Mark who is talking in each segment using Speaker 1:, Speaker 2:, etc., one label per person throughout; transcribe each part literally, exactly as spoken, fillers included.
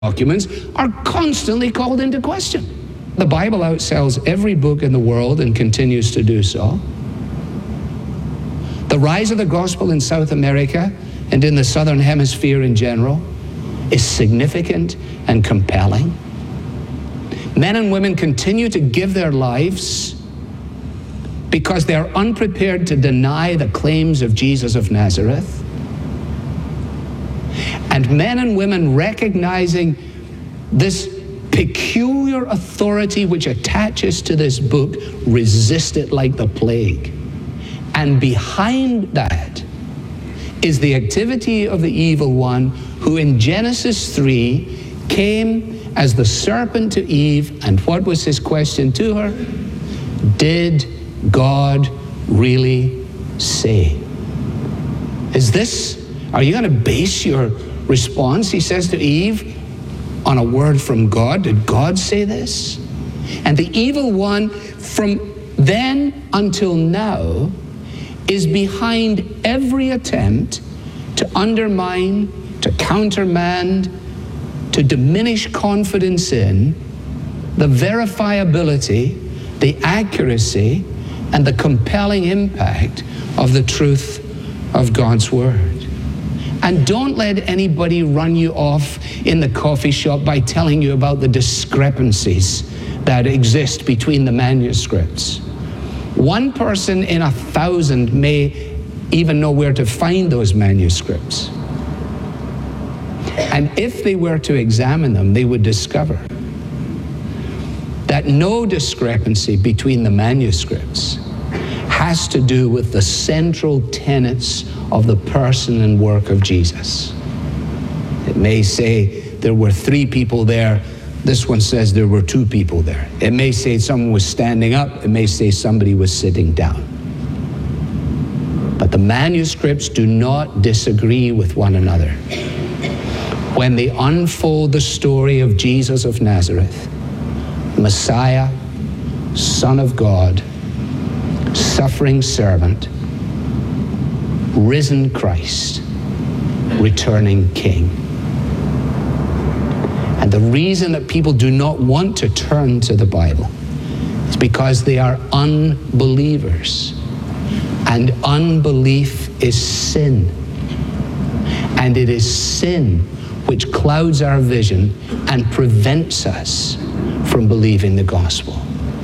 Speaker 1: documents are constantly called into question. The Bible outsells every book in the world and continues to do so. The rise of the gospel in South America and in the Southern Hemisphere in general is significant and compelling. Men and women continue to give their lives because they're unprepared to deny the claims of Jesus of Nazareth. And men and women recognizing this peculiar authority which attaches to this book resist it like the plague. And behind that is the activity of the evil one who in Genesis three came as the serpent to Eve, and what was his question to her? Did God really say? Is this, are you going to base your response, he says to Eve, on a word from God? Did God say this? And the evil one from then until now is behind every attempt to undermine, to countermand, to diminish confidence in the verifiability, the accuracy, and the compelling impact of the truth of God's Word. And don't let anybody run you off in the coffee shop by telling you about the discrepancies that exist between the manuscripts. One person in a thousand may even know where to find those manuscripts. And if they were to examine them, they would discover that no discrepancy between the manuscripts has to do with the central tenets of the person and work of Jesus. It may say there were three people there. This one says there were two people there. It may say someone was standing up. It may say somebody was sitting down. But the manuscripts do not disagree with one another. When they unfold the story of Jesus of Nazareth, Messiah, Son of God, suffering servant, risen Christ, returning King. And the reason that people do not want to turn to the Bible is because they are unbelievers. And unbelief is sin. And it is sin which clouds our vision and prevents us from believing the gospel.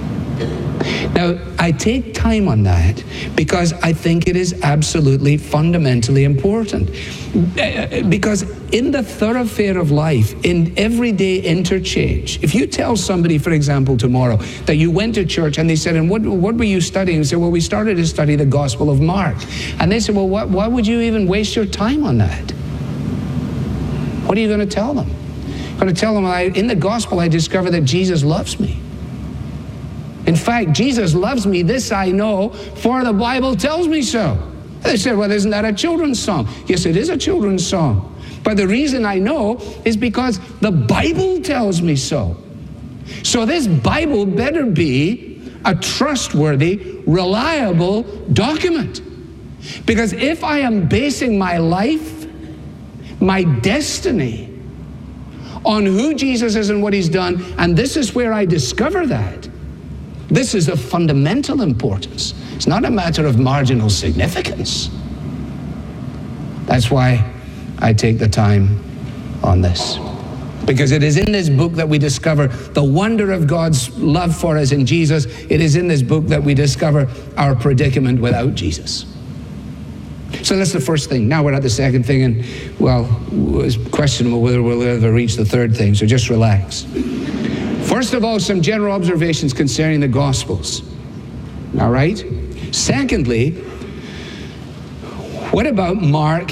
Speaker 1: Now, I take time on that because I think it is absolutely fundamentally important. Because in the thoroughfare of life, in everyday interchange, if you tell somebody, for example, tomorrow that you went to church and they said, and what, what were you studying? You say, well, we started to study the Gospel of Mark. And they said, well, what, why would you even waste your time on that? What are you going to tell them? I'm going to tell them, I, in the Gospel, I discover that Jesus loves me. In fact, Jesus loves me, this I know, for the Bible tells me so. They said, well, isn't that a children's song? Yes, it is a children's song. But the reason I know is because the Bible tells me so. So this Bible better be a trustworthy, reliable document. Because if I am basing my life, my destiny, on who Jesus is and what he's done, and this is where I discover that, this is of fundamental importance. It's not a matter of marginal significance. That's why I take the time on this. Because it is in this book that we discover the wonder of God's love for us in Jesus. It is in this book that we discover our predicament without Jesus. So that's the first thing. Now we're at the second thing, and, well, it's questionable whether we'll ever reach the third thing, so just relax. First of all, some general observations concerning the Gospels. All right? Secondly, what about Mark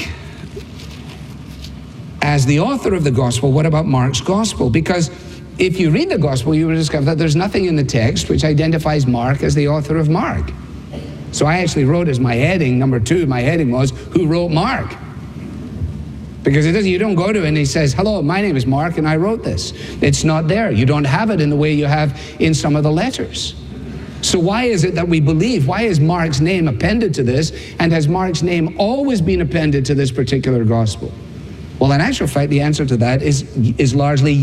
Speaker 1: as the author of the Gospel? What about Mark's Gospel? Because if you read the Gospel, you will discover that there's nothing in the text which identifies Mark as the author of Mark. So I actually wrote as my heading, number two, my heading was, who wrote Mark? Because it doesn't, you don't go to it and he says, hello, my name is Mark and I wrote this. It's not there. You don't have it in the way you have in some of the letters. So why is it that we believe? Why is Mark's name appended to this? And has Mark's name always been appended to this particular gospel? Well, in actual fact, the answer to that is, is largely